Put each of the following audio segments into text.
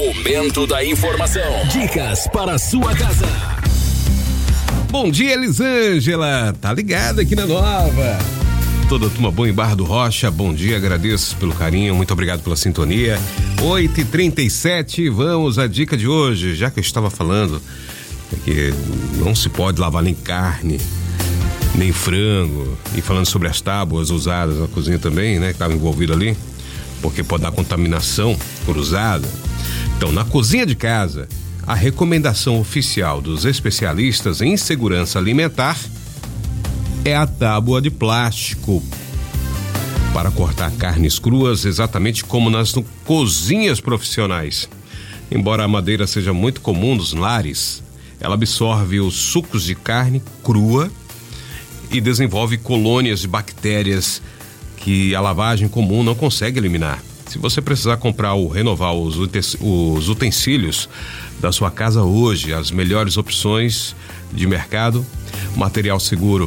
Momento da informação. Dicas para a sua casa. Bom dia, Elisângela. Tá ligada aqui na Nova. Toda a turma boa em Barra do Rocha. Bom dia, agradeço pelo carinho. Muito obrigado pela sintonia. 8h37, vamos à dica de hoje. Já que eu estava falando que não se pode lavar nem carne, nem frango, e falando sobre as tábuas usadas na cozinha também, né, que estava envolvido ali, porque pode dar contaminação cruzada. Então, na cozinha de casa, a recomendação oficial dos especialistas em segurança alimentar é a tábua de plástico para cortar carnes cruas, exatamente como nas cozinhas profissionais. Embora a madeira seja muito comum nos lares, ela absorve os sucos de carne crua e desenvolve colônias de bactérias que a lavagem comum não consegue eliminar. Se você precisar comprar ou renovar os utensílios da sua casa hoje, as melhores opções de mercado, material seguro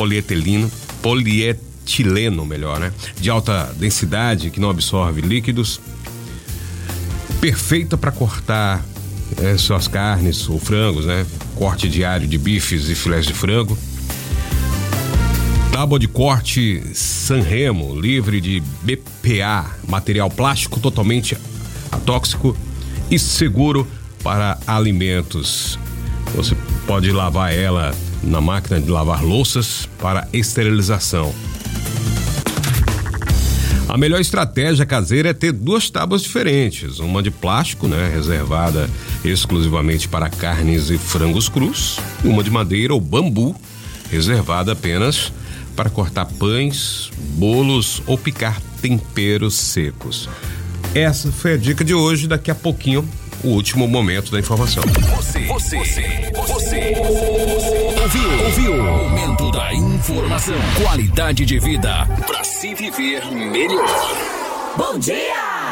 polietileno melhor, né? De alta densidade, que não absorve líquidos, perfeita para cortar suas carnes ou frangos, né? Corte diário de bifes e filés de frango. Tábua de corte Sanremo, livre de BPA, material plástico totalmente atóxico e seguro para alimentos. Você pode lavar ela na máquina de lavar louças para esterilização. A melhor estratégia caseira é ter duas tábuas diferentes, uma de plástico, né, reservada exclusivamente para carnes e frangos crus, e uma de madeira ou bambu, reservada apenas para cortar pães, bolos ou picar temperos secos. Essa foi a dica de hoje. Daqui a pouquinho, o último momento da informação. Você ouviu o momento da informação. Qualidade de vida para se viver melhor. Bom dia!